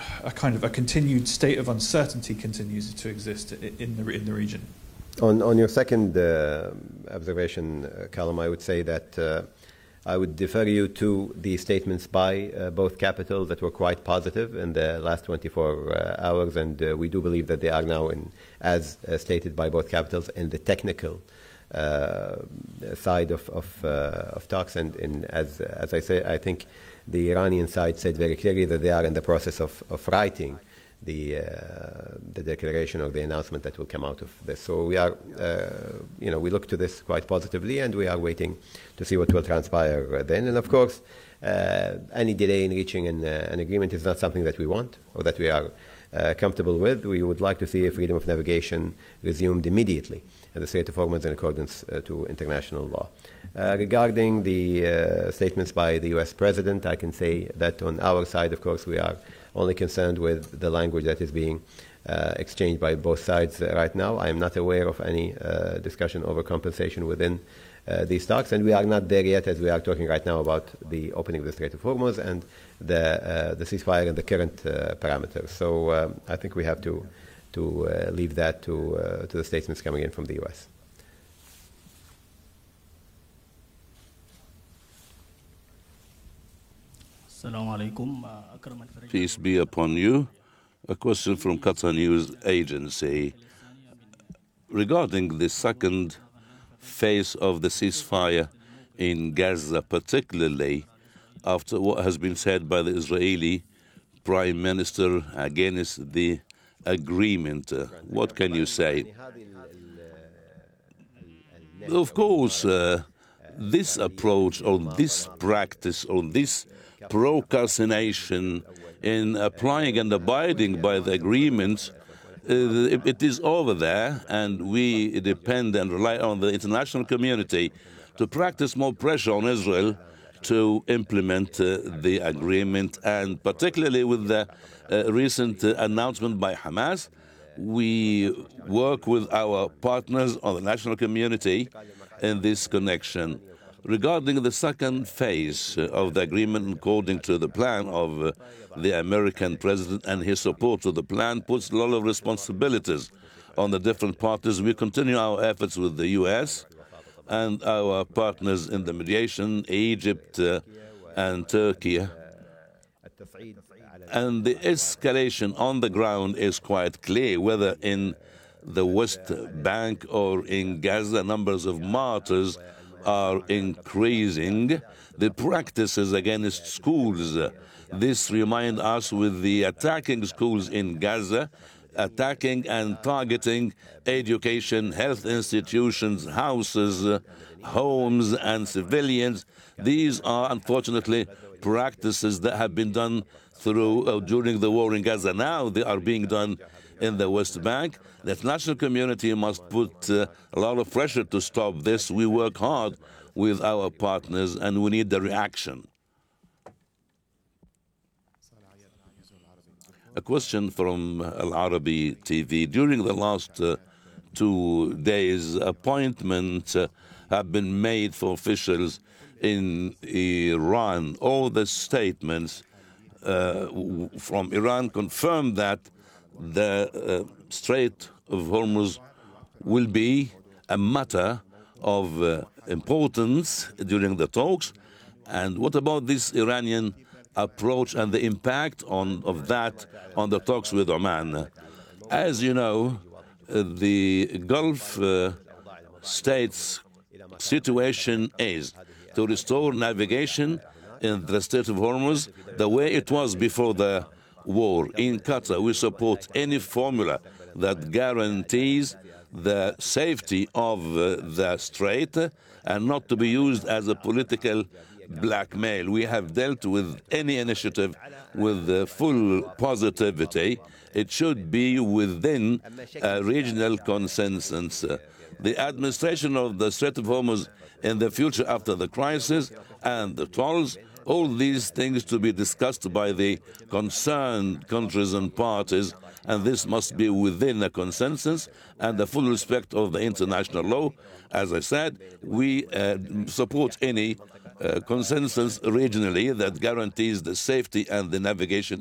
a kind of a continued state of uncertainty continues to exist in the region. On your second observation, Callum, I would say that I would defer you to the statements by both capitals that were quite positive in the last 24 hours, and we do believe that they are now, as stated by both capitals, in the technical side of talks. And as I say, I think the Iranian side said very clearly that they are in the process of writing the declaration or the announcement that will come out of this. So we are, we look to this quite positively, and we are waiting to see what will transpire then. And of course, any delay in reaching an agreement is not something that we want or that we are comfortable with. We would like to see freedom of navigation resumed immediately in the Strait of Hormuz in accordance to international law. Regarding the statements by the US President, I can say that on our side, of course, we are only concerned with the language that is being exchanged by both sides right now. I am not aware of any discussion over compensation within these talks, and we are not there yet as we are talking right now about the opening of the Strait of Hormuz and the ceasefire and the current parameters. So I think we have to leave that to the statements coming in from the US. Peace be upon you. A question from Qatar News Agency regarding the second phase of the ceasefire in Gaza, particularly after what has been said by the Israeli Prime Minister against the agreement. What can you say? Of course, this approach or this practice or this procrastination in applying and abiding by the agreement, it is over there, and we depend and rely on the international community to practice more pressure on Israel to implement the agreement, and particularly with the recent announcement by Hamas, we work with our partners on the national community in this connection. Regarding the second phase of the agreement, according to the plan of the American president, and his support to the plan puts a lot of responsibilities on the different parties. We continue our efforts with the US and our partners in the mediation, Egypt and Turkey. And the escalation on the ground is quite clear, whether in the West Bank or in Gaza, numbers of martyrs are increasing. The practices against schools, this reminds us with the attacking schools in Gaza, attacking and targeting education, health institutions, houses, homes, and civilians. These are, unfortunately, practices that have been done during the war in Gaza. Now they are being done in the West Bank. The international community must put a lot of pressure to stop this. We work hard with our partners, and we need the reaction. A question from Al Arabi TV. During the last 2 days, appointments have been made for officials in Iran. All the statements from Iran confirm that the Strait of Hormuz will be a matter of importance during the talks. And what about this Iranian approach and the impact of that on the talks with Oman? As you know, the Gulf states' situation is to restore navigation in the Strait of Hormuz the way it was before the war. In Qatar, we support any formula that guarantees the safety of the strait and not to be used as a political blackmail. We have dealt with any initiative with full positivity. It should be within a regional consensus. The administration of the Strait of Hormuz in the future after the crisis and the tolls, all these things to be discussed by the concerned countries and parties, and this must be within a consensus and the full respect of the international law. As I said, we support any consensus regionally that guarantees the safety and the navigation